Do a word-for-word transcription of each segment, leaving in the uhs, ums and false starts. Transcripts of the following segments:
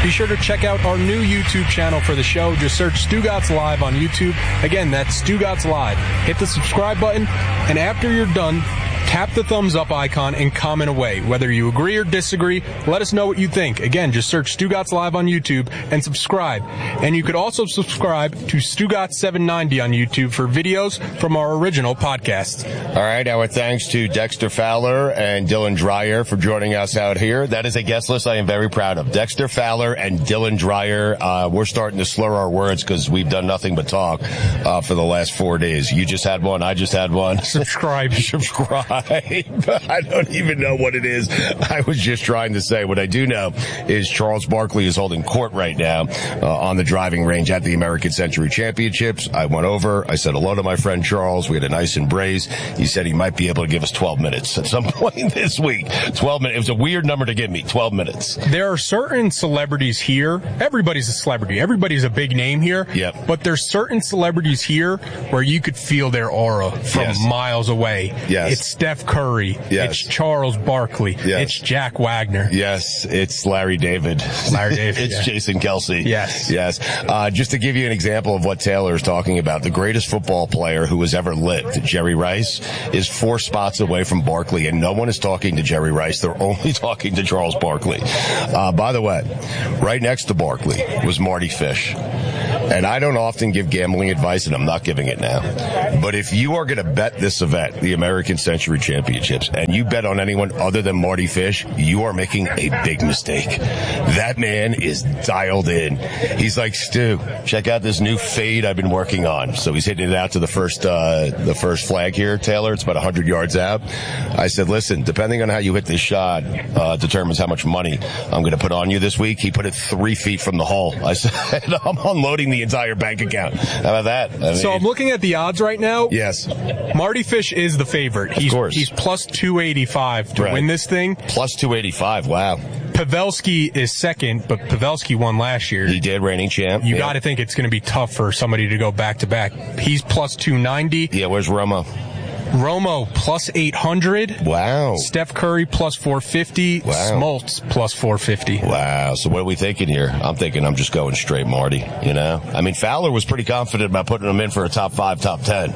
be sure to check out our new YouTube channel for the show. Just search Stugotz Live on YouTube. Again, that's Stugotz Live. Hit the subscribe button, and after you're done, tap the thumbs up icon and comment away. Whether you agree or disagree, let us know what you think. Again, just search Stugotz Live on YouTube and subscribe. And you could also subscribe to Stugotz seven ninety on YouTube for videos from our original podcast. All right, our thanks to Dexter Fowler and Dylan Dreyer for joining us out here. That is a guest list I am very proud of. Dexter Fowler and Dylan Dreyer. Uh, we're starting to slur our words because we've done nothing but talk uh, for the last four days. You just had one. I just had one. Subscribe. Subscribe. I don't even know what it is. I was just trying to say what I do know is Charles Barkley is holding court right now uh, on the driving range at the American Century Championships. I went over. I said hello to my friend Charles. We had a nice embrace. He said he might be able to give us twelve minutes at some point this week. twelve minutes. It was a weird number to give me. twelve minutes. There are certain celebrities here. Everybody's a celebrity. Everybody's a big name here. Yep. But there's certain celebrities here where you could feel their aura from Yes. miles away. Yes. It's Steph Curry. Yes. It's Charles Barkley. Yes. It's Jack Wagner. Yes, it's Larry David. Larry David. It's yeah. Jason Kelsey. Yes. Yes. Uh, just to give you an example of what Taylor is talking about, the greatest football player who has ever lived, Jerry Rice, is four spots away from Barkley, and no one is talking to Jerry Rice. They're only talking to Charles Barkley. Uh, by the way, right next to Barkley was Marty Fish. And I don't often give gambling advice, and I'm not giving it now. But if you are going to bet this event, the American Century Championships, and you bet on anyone other than Marty Fish, you are making a big mistake. That man is dialed in. He's like, Stu, check out this new fade I've been working on. So he's hitting it out to the first, uh, the first flag here, Taylor. It's about one hundred yards out. I said, listen, depending on how you hit this shot, uh, determines how much money I'm going to put on you this week. He put it three feet from the hole. I said, I'm unloading the entire bank account. How about that? I mean, so I'm looking at the odds right now. Yes. Marty Fish is the favorite. He's, of course. He's plus two eighty-five to Right. win this thing. Plus two eighty-five. Wow. Pavelski is second, but Pavelski won last year. He did, reigning champ. You yeah. got to think it's going to be tough for somebody to go back to back. He's plus two ninety. Yeah, where's Romo? Romo plus eight hundred. Wow. Steph Curry plus four fifty. Wow. Smoltz plus four fifty. Wow. So what are we thinking here? I'm thinking I'm just going straight Marty, you know? I mean, Fowler was pretty confident about putting him in for a top five, top ten.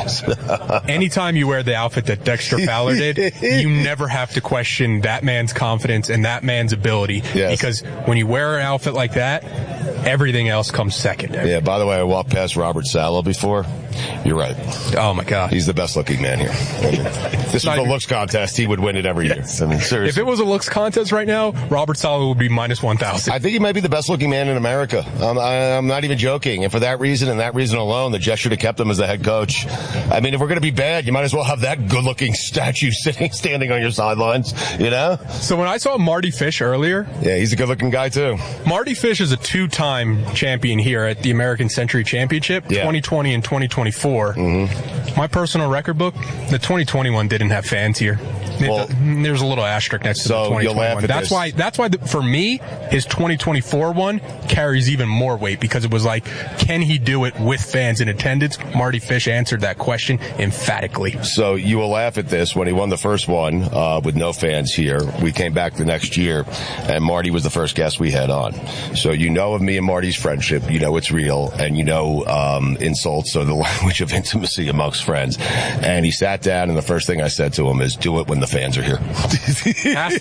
I mean, anytime you wear the outfit that Dexter Fowler did, you never have to question that man's confidence and that man's ability. Yes. Because when you wear an outfit like that, everything else comes second. Yeah, by the way, I walked past Robert Saleh before. You're right. Oh, my God. He's the best looking man here. If this was a looks contest, he would win it every year. I mean, seriously. If it was a looks contest right now, Robert Saleh would be minus one thousand. I think he might be the best looking man in America. I'm, I'm not even joking. And for that reason and that reason alone, the Jets should have kept him as the head coach. I mean, if we're going to be bad, you might as well have that good looking statue sitting, standing on your sidelines, you know? So when I saw Marty Fish earlier. Yeah, he's a good looking guy too. Marty Fish is a two-time champion here at the American Century Championship, yeah. twenty twenty and twenty twenty-four. Mm-hmm. My personal record book, the twenty twenty-one didn't have fans here. Well, there's a little asterisk next to so the twenty twenty-one. You'll laugh at that's this. why. That's why the, for me, his twenty twenty-four one carries even more weight because it was like, can he do it with fans in attendance? Marty Fish answered that question emphatically. So you will laugh at this. When he won the first one uh, with no fans here, we came back the next year, and Marty was the first guest we had on. So you know of me and Marty's friendship. You know it's real, and you know um, insults are the language of intimacy amongst friends. And he sat down, and the first thing I said to him is, do it when the fans are here. Has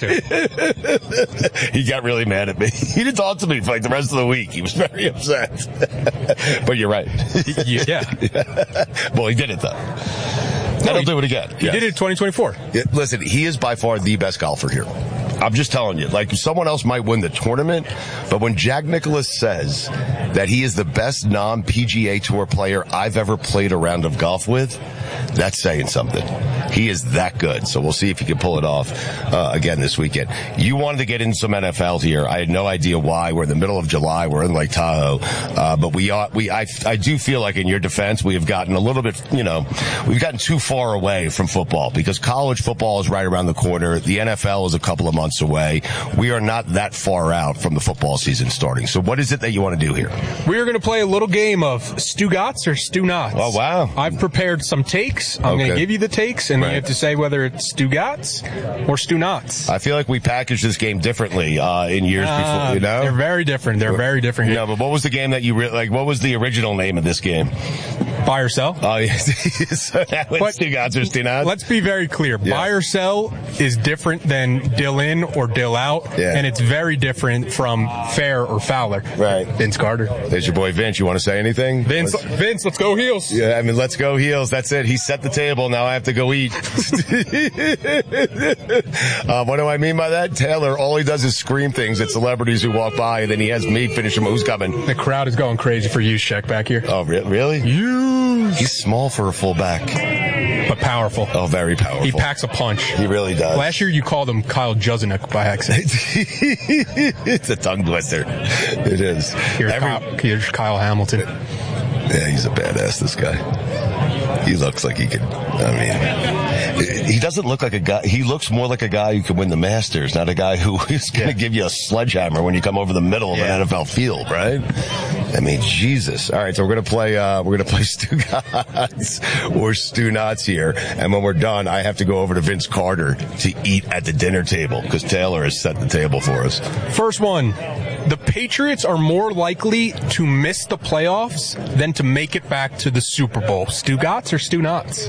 to. He got really mad at me. He didn't talk to me for like the rest of the week. He was very upset. But you're right. Yeah. Well, he did it, though. No, he'll do it again. He yes. did it in twenty twenty-four. Yeah, listen, he is by far the best golfer here. I'm just telling you, like, someone else might win the tournament, but when Jack Nicklaus says that he is the best non-P G A Tour player I've ever played a round of golf with, that's saying something. He is that good, so we'll see if he can pull it off uh, again this weekend. You wanted to get into some N F L here. I had no idea why. We're in the middle of July. We're in Lake Tahoe, uh, but we are. We I I do feel like in your defense, we have gotten a little bit. You know, we've gotten too far away from football because college football is right around the corner. The N F L is a couple of months months away. We are not that far out from the football season starting. So what is it that you want to do here? We are going to play a little game of Stugotz or Stu-Nots. Oh, wow. I've prepared some takes. I'm Okay. going to give you the takes, and Right. you have to say whether it's Stugotz or Stu-Nots. I feel like we packaged this game differently uh, in years Uh, before, you know? They're very different. They're very different. No, but what was the game that you re- like? What was the original name of this game? Buy or sell? Oh, yes. So that was But Stugotz or Stu-Nots? Let's be very clear. Yeah. Buy or sell is different than dill in or dill out, Yeah. and it's very different from fair or fowler. Right. Vince Carter. There's your boy Vince. You want to say anything? Vince, Let's- Vince, let's go heels. Yeah, I mean, let's go heels. That's it. He set the table. Now I have to go eat. uh, what do I mean by that? Taylor, all he does is scream things at celebrities who walk by, and then he has me finish them. Who's coming? The crowd is going crazy for Juszczyk back here. Oh, re- really? Huge, He's small for a fullback. but powerful. Oh, very powerful. He packs a punch. He really does. Last year you called him Kyle Juszczyk by accident. It's a tongue twister. It is. Here's, Every- Kyle, here's Kyle Hamilton. Yeah, he's a badass, this guy. He looks like he could, I mean, he doesn't look like a guy, he looks more like a guy who could win the Masters, not a guy who is going to Yeah. give you a sledgehammer when you come over the middle of Yeah. an N F L field, right? I mean, Jesus. All right, so we're going to play, uh, we're going to play Stugotz or Stu-Nots here. And when we're done, I have to go over to Vince Carter to eat at the dinner table because Taylor has set the table for us. First one. The Patriots are more likely to miss the playoffs than to make it back to the Super Bowl. Stugotz or Stu-Nots?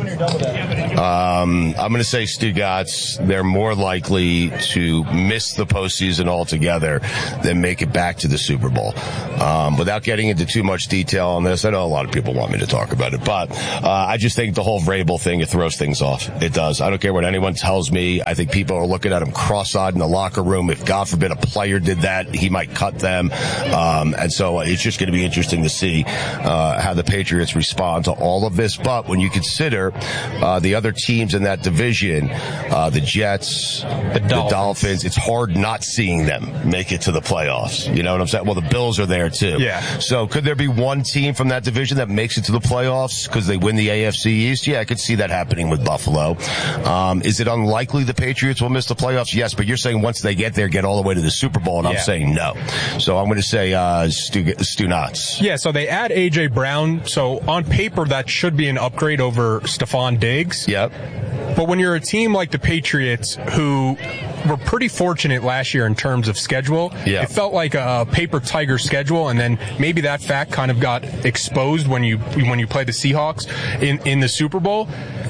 Um, I'm going to say Stugotz. They're more likely to miss the postseason altogether than make it back to the Super Bowl. Um, without getting into too much detail on this, I know a lot of people want me to talk about it, but uh, I just think the whole Vrabel thing, it throws things off. It does. I don't care what anyone tells me. I think people are looking at him cross-eyed in the locker room. If, God forbid, a player did that, he might cut them. Um, and so it's just going to be interesting to see uh, how the Patriots respond to all of this. But when you consider uh, the other teams in that division, uh, the Jets, The Dolphins. the Dolphins, it's hard not seeing them make it to the playoffs. You know what I'm saying? Well, the Bills are there too. Yeah. So could there be one team from that division that makes it to the playoffs because they win the A F C East? Yeah, I could see that happening with Buffalo. Um, is it unlikely the Patriots will miss the playoffs? Yes, but you're saying once they get there, get all the way to the Super Bowl, and I'm Yeah. saying no. So I'm going to say uh, Stu, Stu-Nots. Yeah, so they add A J Brown. So on paper, that should be an upgrade over Stephon Diggs. Yep. But when you're a team like the Patriots, who were pretty fortunate last year in terms of schedule, Yeah. it felt like a paper tiger schedule, and then maybe that fact kind of got exposed when you when you play the Seahawks in in the Super Bowl.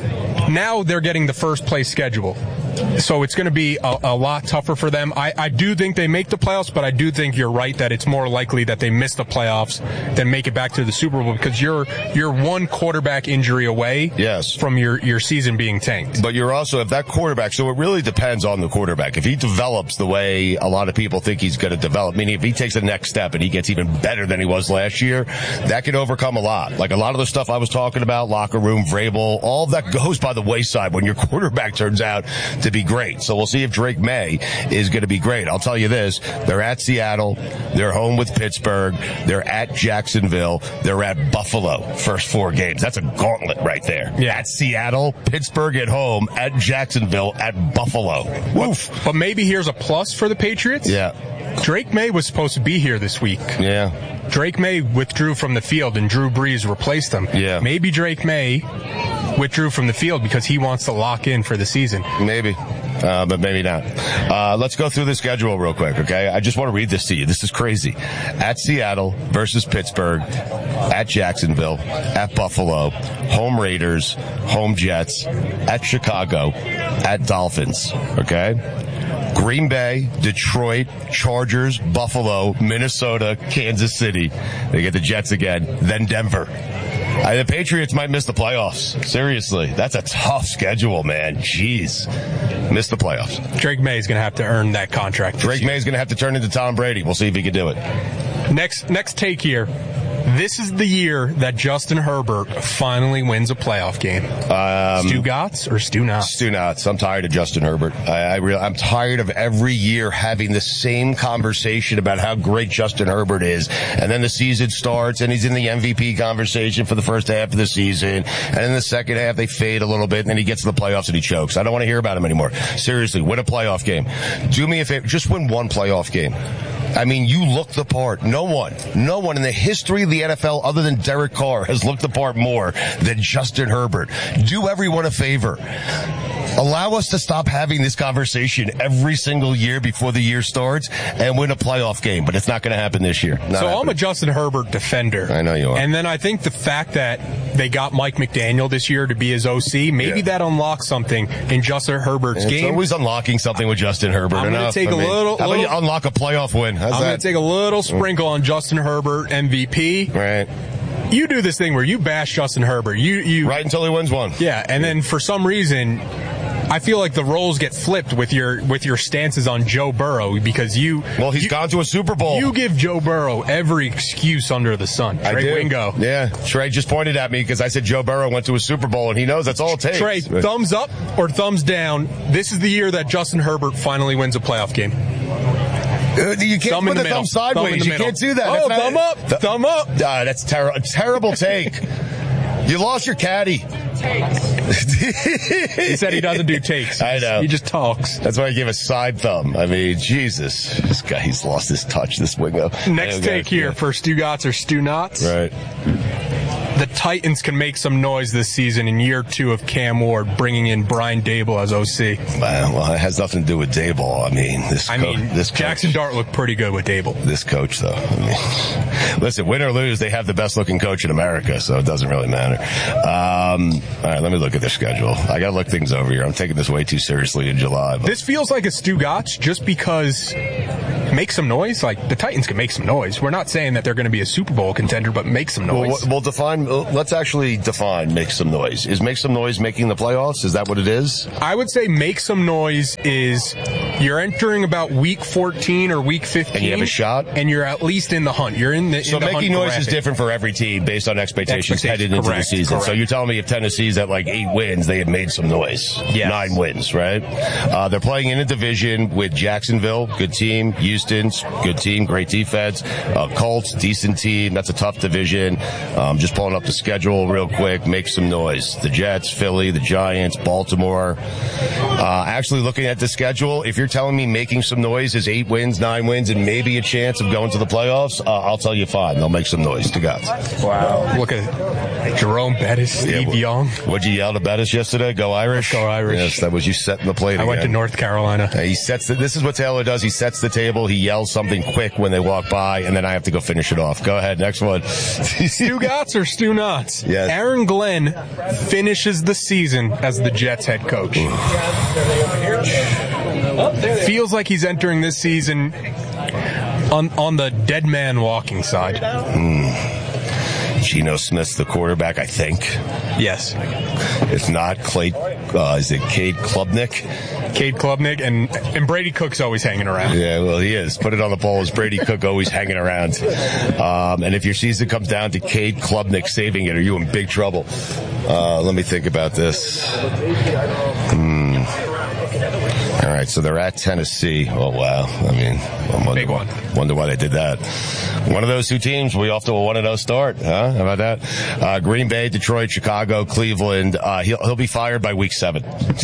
Now they're getting the first place schedule. So it's going to be a, a lot tougher for them. I, I do think they make the playoffs, but I do think you're right that it's more likely that they miss the playoffs than make it back to the Super Bowl because you're you're one quarterback injury away Yes. from your, your season being tanked. But you're also, if that quarterback, so it really depends on the quarterback. If he develops the way a lot of people think he's going to develop, meaning if he takes the next step and he gets even better than he was last year, that could overcome a lot. Like a lot of the stuff I was talking about, locker room, Vrabel, all of that goes by the wayside when your quarterback turns out to be great. So we'll see if Drake May is going to be great. I'll tell you this, they're at Seattle, they're home with Pittsburgh, they're at Jacksonville, they're at Buffalo, first four games. That's a gauntlet right there. Yeah. At Seattle, Pittsburgh at home, at Jacksonville, at Buffalo. Woof. But maybe here's a plus for the Patriots. Yeah. Drake May was supposed to be here this week. Yeah. Drake May withdrew from the field and Drew Brees replaced him. Yeah. Maybe Drake May withdrew from the field because he wants to lock in for the season. Maybe. Uh, but maybe not. Uh, let's go through the schedule real quick, okay? I just want to read this to you. This is crazy. At Seattle versus Pittsburgh, at Jacksonville, at Buffalo, home Raiders, home Jets, at Chicago, at Dolphins, okay? Green Bay, Detroit, Chargers, Buffalo, Minnesota, Kansas City. They get the Jets again, then Denver. Uh, the Patriots might miss the playoffs. Seriously. That's a tough schedule, man. Jeez. Miss the playoffs. Drake May is going to have to earn that contract. Drake May is going to have to turn into Tom Brady. We'll see if he can do it. Next, next take here. This is the year that Justin Herbert finally wins a playoff game. Um, Stu Gotts or Stu Knotts? Stu Knotts. I'm tired of Justin Herbert. I, I really, I'm tired of every year having the same conversation about how great Justin Herbert is, and then the season starts and he's in the M V P conversation for the first half of the season, and in the second half they fade a little bit, and then he gets to the playoffs and he chokes. I don't want to hear about him anymore. Seriously, win a playoff game. Do me a favor, just win one playoff game. I mean, you look the part. No one, no one in the history of the N F L other than Derek Carr has looked the part more than Justin Herbert. Do everyone a favor. Allow us to stop having this conversation every single year before the year starts and win a playoff game, but it's not going to happen this year. Not so happening. I'm a Justin Herbert defender. I know you are. And then I think the fact that they got Mike McDaniel this year to be his O C, maybe yeah. that unlocks something in Justin Herbert's it's game. It's always unlocking something with Justin Herbert. I'm going to take I a mean, little... How about little, you unlock a playoff win? How's I'm going to take a little sprinkle on Justin Herbert, M V P. Right. You do this thing where you bash Justin Herbert. You, you Right until he wins one. Yeah, and then for some reason... I feel like the roles get flipped with your with your stances on Joe Burrow because you... Well, he's you, gone to a Super Bowl. You give Joe Burrow every excuse under the sun. Trey I do. Wingo. Yeah, Trey just pointed at me because I said Joe Burrow went to a Super Bowl, and he knows that's all it takes. Trey, thumbs up or thumbs down. This is the year that Justin Herbert finally wins a playoff game. Uh, you can't thumb put the, the thumb sideways. Thumb you can't do that. Oh, that's thumb not, up. Th- thumb up. Uh, that's ter- a terrible take. You lost your caddy. He said he doesn't do takes. I know. He just talks. That's why I gave a side thumb. I mean, Jesus. This guy, he's lost his touch, this Wingo. Next take guys, here yeah. for Stu Gotts or Stu Knotts. Right. The Titans can make some noise this season in year two of Cam Ward, bringing in Brian Daboll as O C. Well, well it has nothing to do with Daboll. I mean, this I co- mean, this Jackson coach, Dart looked pretty good with Daboll. This coach, though. I mean, listen, win or lose, they have the best-looking coach in America, so it doesn't really matter. Um, all right, let me look at their schedule. I got to look things over here. I'm taking this way too seriously in July. But. This feels like a Stu Gotts just because make some noise. Like, the Titans can make some noise. We're not saying that they're going to be a Super Bowl contender, but make some noise. Well, we'll define, let's actually define make some noise. Is make some noise making the playoffs? Is that what it is? I would say make some noise is you're entering about week fourteen or week fifteen. And you have a shot? And you're at least in the hunt. You're in the So in the making hunt noise is different for every team based on expectations, expectations headed into correct, the season. Correct. So you're telling me if Tennessee's at like eight wins, they have made some noise. Yes. Nine wins, right? Uh, they're playing in a division with Jacksonville, good team. Houston's good team, great defense. Uh, Colts, decent team. That's a tough division. Um, just pulling up the schedule real quick. Make some noise. The Jets, Philly, the Giants, Baltimore. Uh, actually looking at the schedule, if you're telling me making some noise is eight wins, nine wins, and maybe a chance of going to the playoffs, uh, I'll tell you fine. They'll make some noise. To God. Wow. Look at Jerome Bettis, Steve yeah, Young. What'd you yell to Bettis yesterday? Go Irish? Go Irish. Yes, that was you setting the plate I again. went to North Carolina. Uh, he sets the, this is what Taylor does. He sets the table. He yells something quick when they walk by, and then I have to go finish it off. Go ahead. Next one. Stu Gotts or Stu Knotts? Yes. Aaron Glenn finishes the season as the Jets head coach. Feels like he's entering this season on on the dead man walking side. Mm. Geno Smith's the quarterback, I think. Yes. If not, Clay, uh, is it Cade Klubnik? Cade Klubnik, and, and Brady Cook's always hanging around. Yeah, well, he is. Put it on the poll. Is Brady Cook always hanging around? Um, and if your season comes down to Cade Klubnik saving it, are you in big trouble? Uh, let me think about this. Hmm. All right, so they're at Tennessee. Oh, wow. I mean, I wonder, Big one. wonder why they did that. One of those two teams, we off to a one and oh start. Huh? How about that? Uh, Green Bay, Detroit, Chicago, Cleveland. Uh, he'll, he'll be fired by week seven.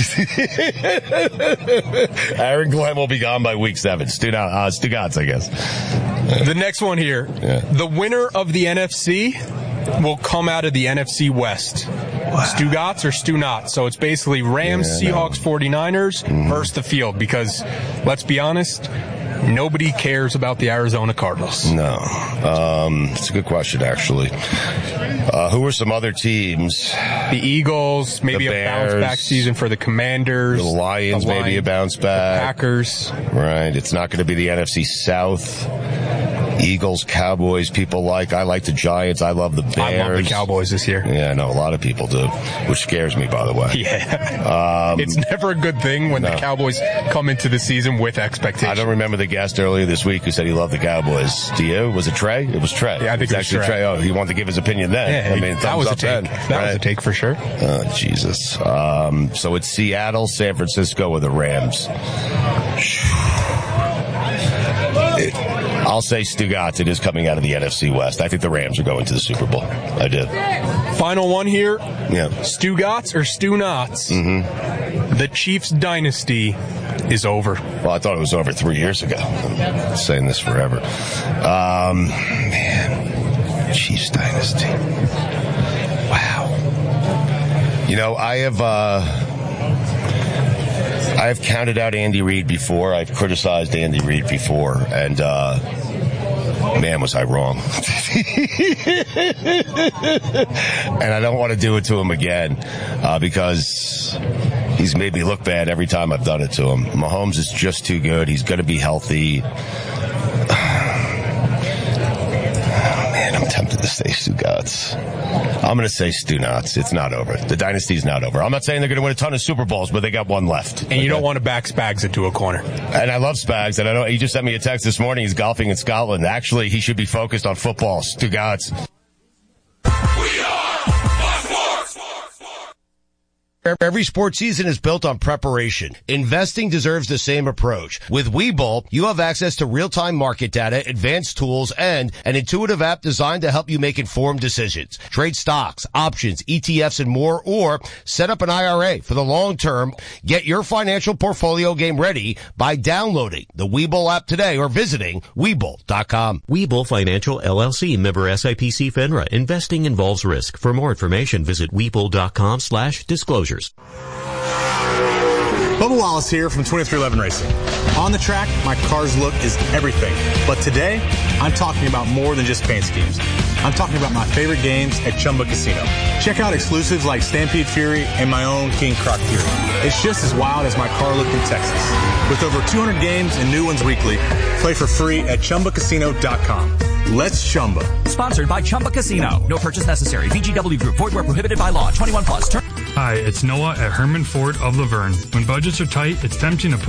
Aaron Glenn will be gone by week seven. Stu, uh, Stu Gotts, I guess. The next one here. Yeah. The winner of the N F C will come out of the N F C West. Wow. Stu Gotts or Stu Knotts. So it's basically Rams, yeah, Seahawks, no. forty-niners mm-hmm. versus the field because, let's be honest, nobody cares about the Arizona Cardinals. No. Um, it's a good question, actually. Uh, who are some other teams? The Eagles, maybe the a bounce-back season for the Commanders. The Lions, the Lions maybe a bounce-back. The Packers. Right. It's not going to be the N F C South. Eagles, Cowboys, people like. I like the Giants. I love the Bears. I love the Cowboys this year. Yeah, I know a lot of people do, which scares me, by the way. Yeah. Um, it's never a good thing when no. the Cowboys come into the season with expectations. I don't remember the guest earlier this week who said he loved the Cowboys. Do you? Was it Trey? It was Trey. Yeah, I think it, it was actually Trey. Trey. Oh, he wanted to give his opinion then. Yeah, I mean, that was a take. Then, that right? was a take for sure. Oh, Jesus. Um, so it's Seattle, San Francisco, or the Rams. It, I'll say Stugotz. It is coming out of the N F C West. I think the Rams are going to the Super Bowl. I do. Final one here. Yeah. Stugotz or Stu-Notz? Mm-hmm. The Chiefs dynasty is over. Well, I thought it was over three years ago. I've been saying this forever. Um, man, Chiefs dynasty. Wow. You know, I have... Uh, I have counted out Andy Reid before. I've criticized Andy Reid before, and uh, man, was I wrong. And I don't want to do it to him again uh, because he's made me look bad every time I've done it to him. Mahomes is just too good. He's going to be healthy. Man, I'm tempted to say Stugotz. I'm going to say Stu-Notz. It's not over. The dynasty's not over. I'm not saying they're going to win a ton of Super Bowls, but they got one left. And you okay? don't want to back Spags into a corner. And I love Spags. And I know he just sent me a text this morning. He's golfing in Scotland. Actually, he should be focused on football. Stu-Notz. Every sports season is built on preparation. Investing deserves the same approach. With Webull, you have access to real-time market data, advanced tools, and an intuitive app designed to help you make informed decisions. Trade stocks, options, E T Fs, and more, or set up an I R A for the long term. Get your financial portfolio game ready by downloading the Webull app today or visiting Webull dot com. Webull Financial L L C, member S I P C FINRA. Investing involves risk. For more information, visit Webull dot com slash disclosure. Bubba Wallace here from twenty-three eleven Racing. On the track, my car's look is everything. But today, I'm talking about more than just paint schemes. I'm talking about my favorite games at Chumba Casino. Check out exclusives like Stampede Fury and my own King Croc Fury. It's just as wild as my car look in Texas. With over two hundred games and new ones weekly, play for free at Chumba Casino dot com. Let's Chumba. Sponsored by Chumba Casino. No purchase necessary. V G W Group. Void where prohibited by law. twenty-one plus. Turn- Hi, it's Noah at Herman Ford of Laverne. When budgets are tight, it's tempting to put